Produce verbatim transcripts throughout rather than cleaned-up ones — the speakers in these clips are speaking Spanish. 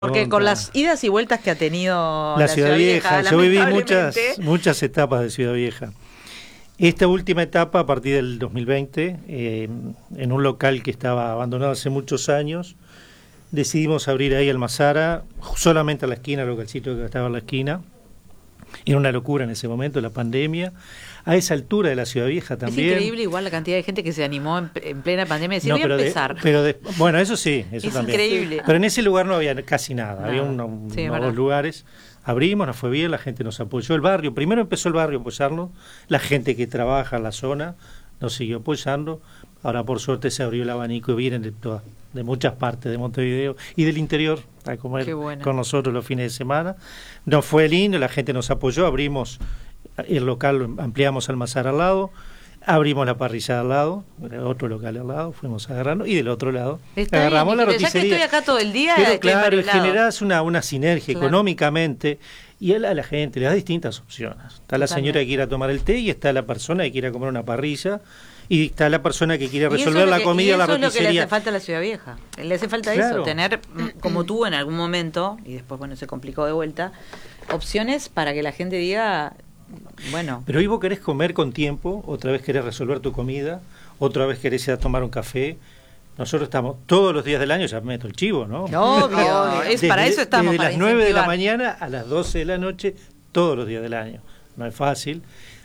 Porque con las idas y vueltas que ha tenido la, la Ciudad, Ciudad Vieja, Vieja yo viví muchas, muchas etapas de Ciudad Vieja. Esta última etapa, a partir del dos mil veinte, eh, en un local que estaba abandonado hace muchos años, decidimos abrir ahí Almazara, solamente a la esquina, el localcito que estaba a la esquina. Era una locura en ese momento, la pandemia. A esa altura de la Ciudad Vieja también. Es increíble igual la cantidad de gente que se animó en, en plena pandemia a decir, no, voy a empezar. De, pero de, bueno, eso sí, eso es también. Increíble. Pero en ese lugar no había casi nada, nada. Había uno, sí, unos dos lugares. Abrimos, nos fue bien, la gente nos apoyó. El barrio, primero empezó el barrio a apoyarnos, la gente que trabaja en la zona nos siguió apoyando. Ahora por suerte se abrió el abanico y vienen de, todas, de muchas partes de Montevideo y del interior a comer bueno. con nosotros los fines de semana. Nos fue lindo, la gente nos apoyó, abrimos el local, ampliamos Almazara al lado, abrimos la parrilla al lado, otro local al lado, fuimos agarrando, y del otro lado Está agarramos bien, la roticería. Ya que estoy acá todo el día, pero claro, generás una, una sinergia claro. económicamente, y a la, a la gente le da distintas opciones. Está la señora que quiera tomar el té, y está la persona que quiera comer una parrilla, y está la persona que quiere resolver la que, comida, la roticería. Eso es lo que le hace falta a la Ciudad Vieja. Le hace falta claro. eso, tener, como tú en algún momento, y después bueno se complicó de vuelta, opciones para que la gente diga... Bueno. Pero hoy vos querés comer con tiempo, otra vez querés resolver tu comida, otra vez querés ir a tomar un café. Nosotros estamos todos los días del año, ya meto el chivo, ¿no? Obvio, es desde, para eso estamos. Desde para las nueve de la mañana a las doce de la noche, todos los días del año. No es fácil.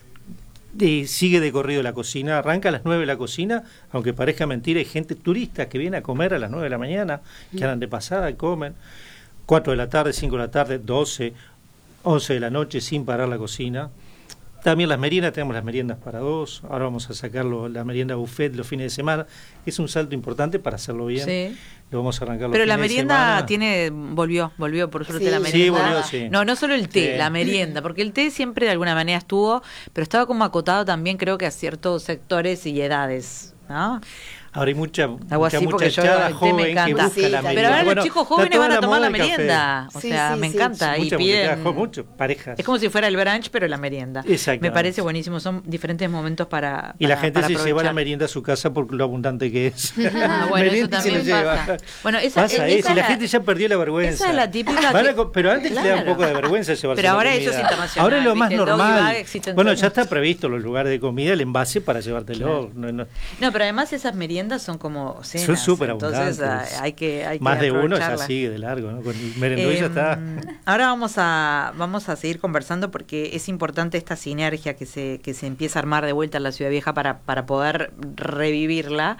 Y sigue de corrido la cocina, arranca a las nueve la cocina, aunque parezca mentira, hay gente turista que viene a comer a las nueve de la mañana, que andan de pasada y comen. cuatro de la tarde, cinco de la tarde, doce, once de la noche sin parar la cocina. También las meriendas, tenemos las meriendas para dos, ahora vamos a sacarlo, la merienda buffet los fines de semana, es un salto importante para hacerlo bien. Sí. Lo vamos a arrancar los Pero fines la merienda de semana. tiene, volvió, volvió por suerte sí. la merienda. Sí, volvió, sí. No, no solo el té, sí. la merienda, porque el té siempre de alguna manera estuvo, pero estaba como acotado también creo que a ciertos sectores y edades, ¿no? Ahora hay mucha, mucha así, muchachada joven que busca sí, la merienda. Pero ahora bueno, los chicos jóvenes van a tomar la merienda. Café. O sea, sí, me sí, encanta. sí. Y mucha piden... mucho, parejas. Es como si fuera el brunch, pero la merienda. Me parece buenísimo. Son diferentes momentos para Y la para, gente para se aprovechar. lleva la merienda a su casa por lo abundante que es. Ah, bueno, eso también pasa. Bueno, esa, pasa esa eso, la, la gente ya perdió la vergüenza. Esa es la típica. Que... A, pero antes claro. le da un poco de vergüenza llevarse Pero ahora la eso es internacional. Ahora es lo más normal. Bueno, ya está mucho. previsto los lugares de comida, el envase para llevártelo. Claro. No, no. no, pero además esas meriendas son como cenas. Son súper abundantes. Entonces hay que hay más que de uno ya sigue de largo, ¿no? Con el merendó eh, ya está. Ahora vamos a vamos a seguir conversando porque es importante esta sinergia que se que se empieza a armar de vuelta en la Ciudad Vieja para para poder revivirla.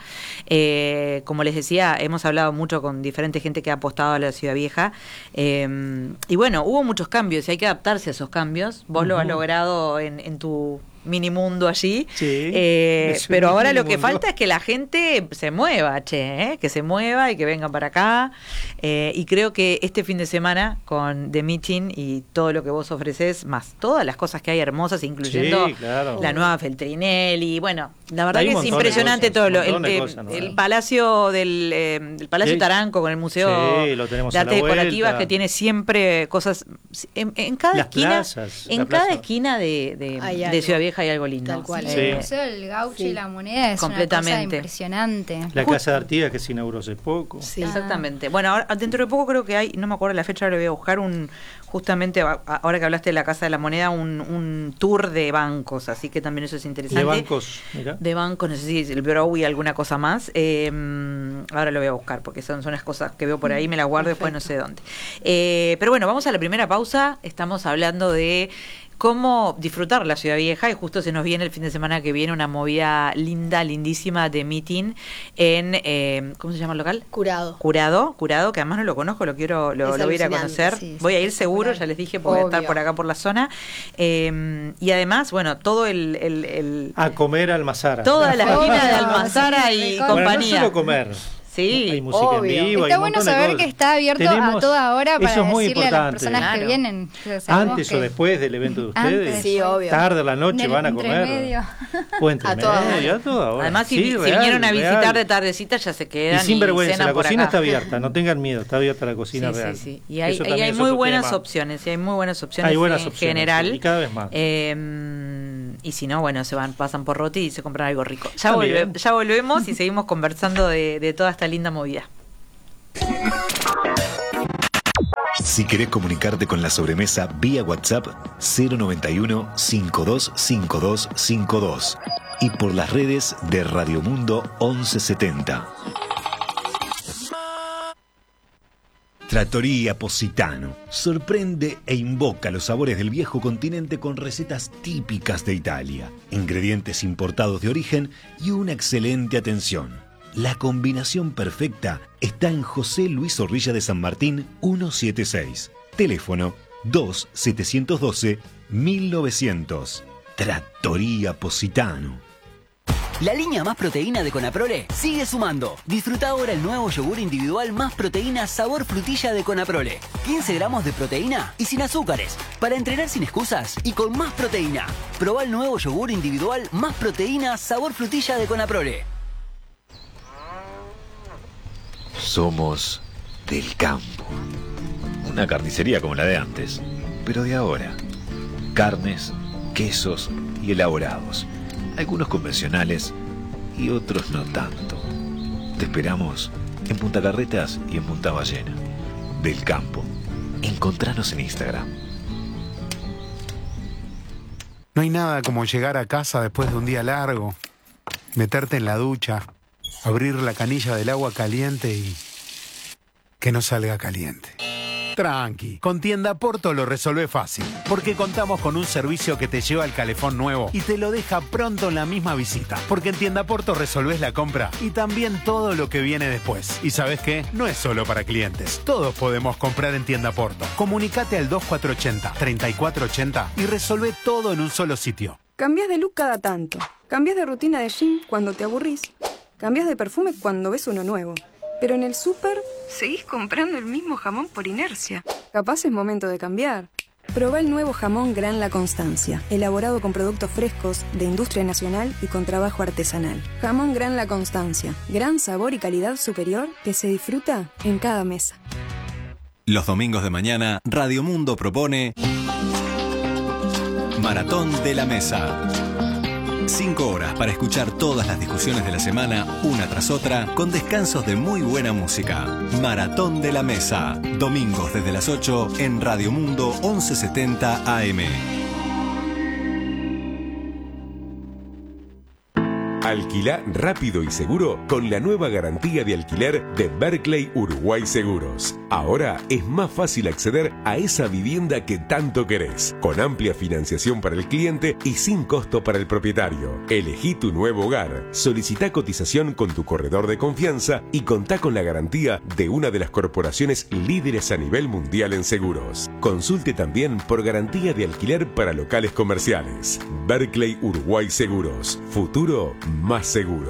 Eh, como les decía, hemos hablado mucho con diferente gente que ha apostado a la Ciudad Vieja eh, y bueno, hubo muchos cambios y hay que adaptarse a esos cambios. Vos uh-huh. lo has logrado en, en tu mini mundo allí, sí, eh, pero ahora lo que mundo. falta es que la gente se mueva, che, ¿eh? que se mueva y que vengan para acá, eh, y creo que este fin de semana con The Meeting y todo lo que vos ofreces, más todas las cosas que hay hermosas, incluyendo sí, claro. la nueva Feltrinelli, bueno, la verdad hay que es impresionante cosas, todo lo, el, eh, cosas, ¿no? el palacio del eh, el Palacio sí. Taranco con el Museo sí, lo tenemos de Artes Decorativas vuelta. que tiene siempre cosas en, en cada las esquina, plazas, en la cada plaza. esquina de, de, de Ciudad Vieja hay algo lindo. Tal cual. Sí. El Museo del Gaucho sí. y la Moneda es completamente una cosa impresionante. La Justo. Casa de Artigas que se inauguró hace poco. Sí, ah. exactamente. Bueno, ahora, dentro de poco creo que hay, no me acuerdo la fecha, ahora le voy a buscar un, justamente ahora que hablaste de la Casa de la Moneda, un, un tour de bancos, así que también eso es interesante. De bancos, mira. De bancos, no sé si el Bureau y alguna cosa más. Eh, ahora lo voy a buscar porque son, son unas cosas que veo por ahí, me las guardo después no sé dónde. Eh, pero bueno, vamos a la primera pausa. Estamos hablando de cómo disfrutar la Ciudad Vieja y justo se nos viene el fin de semana que viene una movida linda, lindísima de meeting en, eh, ¿cómo se llama el local? Curado. Curado, Curado, que además no lo conozco, lo quiero, lo, lo voy a ir a conocer. Sí, voy a ir seguro, ya les dije, porque voy a estar por acá por la zona. Eh, y además, bueno, todo el... el, el a comer Almazara. Toda la esquina de Almazara y compañía. Bueno, no solo comer. Sí, hay música obvio. en vivo. Está hay bueno un saber de que está abierto Tenemos, a toda hora para eso es muy decirle importante. a las personas claro. que vienen. Antes que... o después del evento de ustedes. Antes, sí, obvio. Tarde a la noche en van a entre comer. Medio. O entre a toda medio, a toda hora. Además, si, sí, si real, vinieron a visitar real. de tardecita, ya se quedan. Y sin y vergüenza, la cocina acá. está abierta, no tengan miedo, está abierta la cocina sí, real. Sí, sí. Y hay, y hay muy buenas tema. opciones, y hay muy buenas opciones hay buenas en opciones, general. Sí, y cada vez más. Eh, y si no, bueno, se van, pasan por Roti y se compran algo rico. Ya, volve, ya volvemos y seguimos conversando de, de toda esta linda movida. Si querés comunicarte con La Sobremesa vía WhatsApp cero noventa y uno, cincuenta y dos cincuenta y dos cincuenta y dos y por las redes de Radio Mundo once setenta. Trattoria Positano sorprende e invoca los sabores del viejo continente con recetas típicas de Italia, ingredientes importados de origen y una excelente atención. La combinación perfecta está en José Luis Zorrilla de San Martín ciento setenta y seis. Teléfono dos siete uno dos mil novecientos. Trattoria Positano. La línea Más Proteína de Conaprole sigue sumando. Disfruta ahora el nuevo yogur individual Más Proteína sabor frutilla de Conaprole. quince gramos de proteína y sin azúcares. Para entrenar sin excusas y con más proteína. Probá el nuevo yogur individual Más Proteína sabor frutilla de Conaprole. Somos del campo. Una carnicería como la de antes, pero de ahora. Carnes, quesos y elaborados. Algunos convencionales y otros no tanto. Te esperamos en Punta Carretas y en Punta Ballena. Del campo. Encontranos en Instagram. No hay nada como llegar a casa después de un día largo, meterte en la ducha, abrir la canilla del agua caliente y que no salga caliente. Tranqui, con Tienda Porto lo resolvé fácil, porque contamos con un servicio que te lleva el calefón nuevo y te lo deja pronto en la misma visita. Porque en Tienda Porto resolvés la compra y también todo lo que viene después. ¿Y sabes qué? No es solo para clientes. Todos podemos comprar en Tienda Porto. Comunicate al dos cuatro ocho cero, tres cuatro ocho cero y resolvé todo en un solo sitio. Cambias de look cada tanto. Cambias de rutina de gym cuando te aburrís. Cambias de perfume cuando ves uno nuevo. Pero en el súper seguís comprando el mismo jamón por inercia. Capaz es momento de cambiar. Probá el nuevo jamón Gran La Constancia, elaborado con productos frescos, de industria nacional y con trabajo artesanal. Jamón Gran La Constancia, gran sabor y calidad superior que se disfruta en cada mesa. Los domingos de mañana, Radio Mundo propone Maratón de la Mesa. Cinco horas para escuchar todas las discusiones de la semana, una tras otra, con descansos de muy buena música. Maratón de la Mesa. Domingos desde las ocho en Radio Mundo once setenta A M. Alquilá rápido y seguro con la nueva garantía de alquiler de Berkeley Uruguay Seguros. Ahora es más fácil acceder a esa vivienda que tanto querés, con amplia financiación para el cliente y sin costo para el propietario. Elegí tu nuevo hogar, solicitá cotización con tu corredor de confianza y contá con la garantía de una de las corporaciones líderes a nivel mundial en seguros. Consulte también por garantía de alquiler para locales comerciales. Berkeley Uruguay Seguros. Futuro más seguro.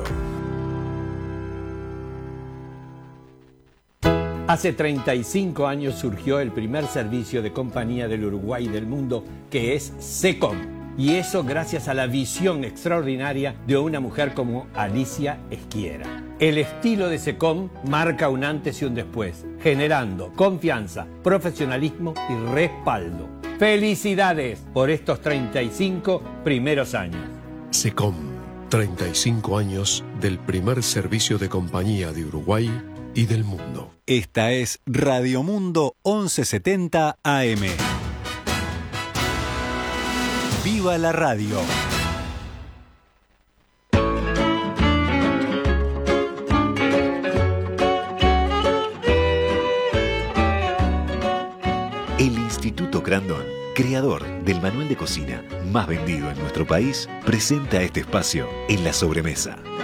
Hace treinta y cinco años surgió el primer servicio de compañía del Uruguay y del mundo, que es SECOM. Y eso gracias a la visión extraordinaria de una mujer como Alicia Esquiera. El estilo de SECOM marca un antes y un después, generando confianza, profesionalismo y respaldo. ¡Felicidades por estos treinta y cinco primeros años! SECOM. treinta y cinco años del primer servicio de compañía de Uruguay y del mundo. Esta es Radio Mundo once setenta A M. ¡Viva la radio! El Instituto Crandon, creador del manual de cocina más vendido en nuestro país, presenta este espacio en La Sobremesa.